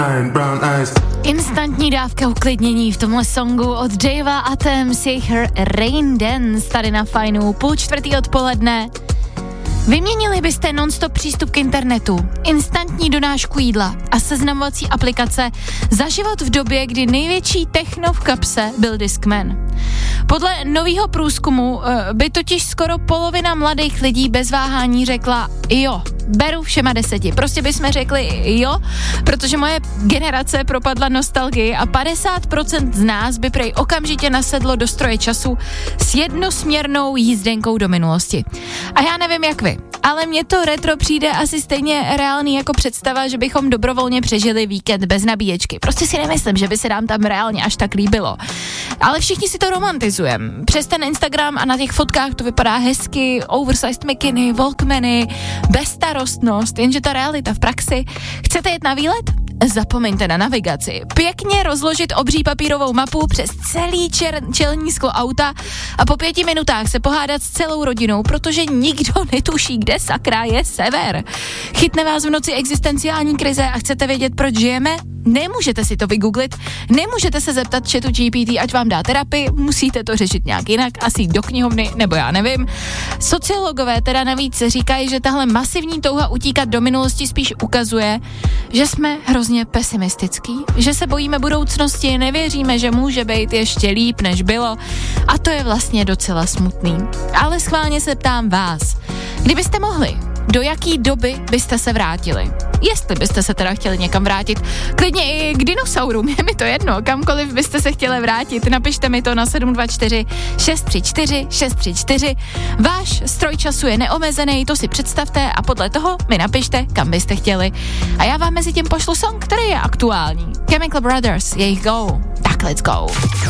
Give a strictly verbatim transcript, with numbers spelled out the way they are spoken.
Instantní dávka uklidnění v tomhle songu od Davea a Thames, jejich Rain Dance tady na Fajnu, půl čtvrtý odpoledne. Vyměnili byste non-stop přístup k internetu, instantní donášku jídla a seznamovací aplikace za život v době, kdy největší techno v kapse byl Discman. Podle nového průzkumu by totiž skoro polovina mladých lidí bez váhání řekla jo, beru všema deseti. Prostě bychom řekli jo, protože moje generace propadla nostalgii a padesát procent z nás by prej okamžitě nasedlo do stroje času s jednosměrnou jízdenkou do minulosti. A já nevím jak vy, ale mně to retro přijde asi stejně reálný jako představa, že bychom dobrovolně přežili víkend bez nabíječky. Prostě si nemyslím, že by se nám tam reálně až tak líbilo. Ale všichni si to romantizujeme. Přes ten Instagram a na těch fotkách to vypadá hezky, oversized mikiny, walkmany, bezstarostnost, jenže ta realita v praxi. Chcete jet na výlet? Zapomeňte na navigaci. Pěkně rozložit obří papírovou mapu přes celý čer- čelní sklo auta a po pěti minutách se pohádat s celou rodinou, protože nikdo netuší, kde sakra je sever. Chytne vás v noci existenciální krize a chcete vědět, proč žijeme? Nemůžete si to vygooglit, nemůžete se zeptat chatu G P T, ať vám dá terapii, musíte to řešit nějak jinak, asi do knihovny, nebo já nevím. Sociologové teda navíc říkají, že tahle masivní touha utíkat do minulosti spíš ukazuje, že jsme hrozně pesimistický, že se bojíme budoucnosti, nevěříme, že může být ještě líp, než bylo, a to je vlastně docela smutný. Ale schválně se ptám vás, kdybyste mohli, do jaký doby byste se vrátili? Jestli byste se teda chtěli někam vrátit, klidně i k dinosaurům, je mi to jedno, kamkoliv byste se chtěli vrátit, napište mi to na sedm dva čtyři šest tři čtyři šest tři čtyři. Váš stroj času je neomezený, to si představte a podle toho mi napište, kam byste chtěli. A já vám mezi tím pošlu song, který je aktuální. Chemical Brothers, jejich Go. Tak let's go.